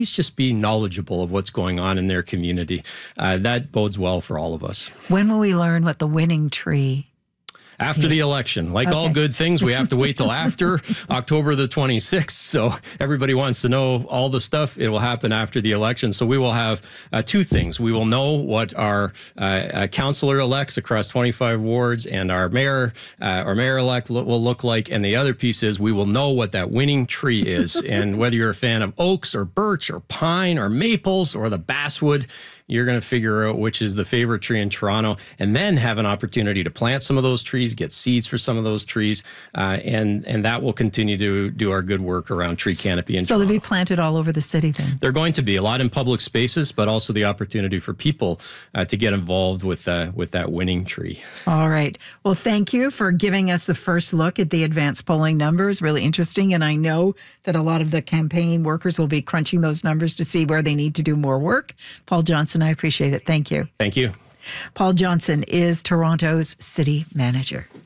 just be knowledgeable of what's going on in their community. That bodes well for all of us. When will we learn what the winning tree after the election? Like all good things, we have to wait till after October the 26th. So everybody wants to know all the stuff. It will happen after the election. So we will have two things. We will know what our councillor-elects across 25 wards and our mayor-elect will look like. And the other piece is we will know what that winning tree is. And whether you're a fan of oaks or birch or pine or maples or the basswood, you're going to figure out which is the favorite tree in Toronto, and then have an opportunity to plant some of those trees, get seeds for some of those trees, and that will continue to do our good work around tree canopy in Toronto. So they'll be planted all over the city then? They're going to be a lot in public spaces, but also the opportunity for people to get involved with that winning tree. All right. Well, thank you for giving us the first look at the advanced polling numbers. Really interesting, and I know that a lot of the campaign workers will be crunching those numbers to see where they need to do more work. Paul Johnson, I appreciate it. Thank you. Thank you. Paul Johnson is Toronto's city manager.